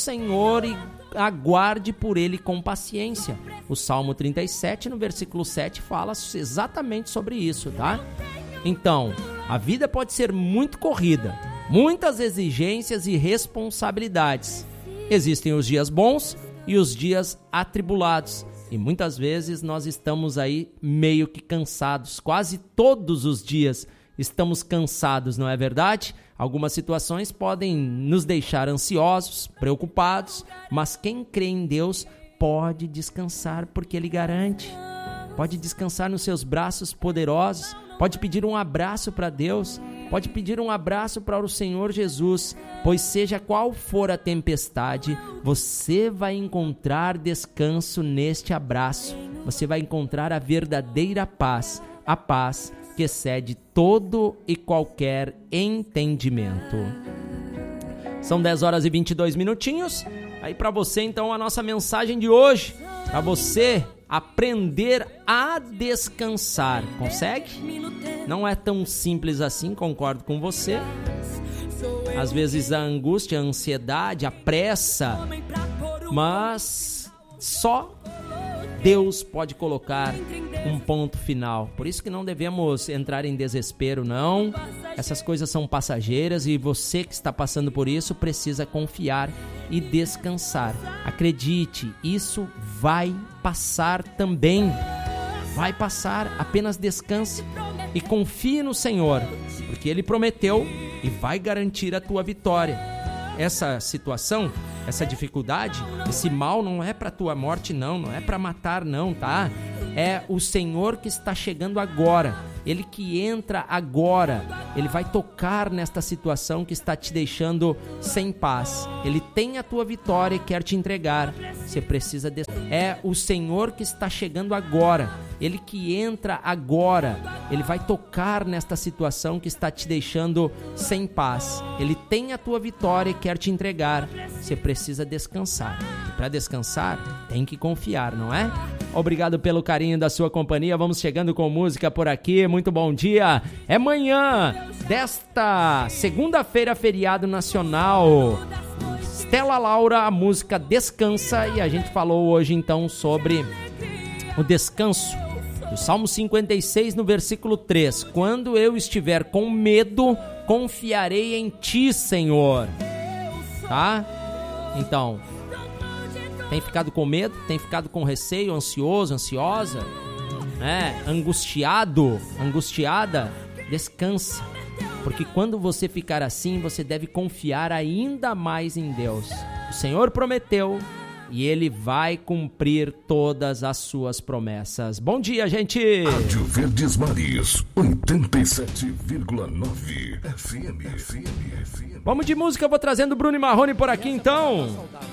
Senhor e aguarde por Ele com paciência. O Salmo 37, no versículo 7, fala exatamente sobre isso, tá? Então, a vida pode ser muito corrida, muitas exigências e responsabilidades. Existem os dias bons e os dias atribulados. E muitas vezes nós estamos aí meio que cansados. Quase todos os dias estamos cansados, não é verdade? Algumas situações podem nos deixar ansiosos, preocupados, mas quem crê em Deus pode descansar porque Ele garante. Pode descansar nos seus braços poderosos, pode pedir um abraço para Deus, pode pedir um abraço para o Senhor Jesus, pois seja qual for a tempestade, você vai encontrar descanso neste abraço, você vai encontrar a verdadeira paz, a paz que excede todo e qualquer entendimento. São 10 horas e 22 minutinhos, aí para você então a nossa mensagem de hoje, para você aprender a descansar. Consegue? Não é tão simples assim, concordo com você. Às vezes a angústia, a ansiedade, a pressa, mas só Deus pode colocar um ponto final. Por isso que não devemos entrar em desespero, não. Essas coisas são passageiras e você que está passando por isso precisa confiar e descansar. Acredite, isso vai passar também. Vai passar, apenas descanse e confie no Senhor, porque Ele prometeu e vai garantir a tua vitória. Essa situação, essa dificuldade, esse mal não é para tua morte não é para matar não, tá? É o Senhor que está chegando agora, Ele que entra agora, Ele vai tocar nesta situação que está te deixando sem paz. Ele tem a tua vitória e quer te entregar. Você precisa É o Senhor que está chegando agora, Ele que entra agora, Ele vai tocar nesta situação que está te deixando sem paz. Ele tem a tua vitória e quer te entregar. Você precisa descansar. E para descansar, tem que confiar, não é? Obrigado pelo carinho da sua companhia. Vamos chegando com música por aqui. Muito bom dia. É manhã desta segunda-feira, feriado nacional. Stella Laura, a música Descansa. E a gente falou hoje então sobre o descanso. O Salmo 56, no versículo 3. Quando eu estiver com medo, confiarei em Ti, Senhor. Tá? Então, tem ficado com medo? Tem ficado com receio, ansioso, ansiosa? Angustiado, angustiada? Descansa. Porque quando você ficar assim, você deve confiar ainda mais em Deus. O Senhor prometeu e Ele vai cumprir todas as suas promessas. Bom dia, gente! Rádio Verdes Mares, 87,9 FM. Vamos de música, eu vou trazendo Bruno e Marrone por aqui então.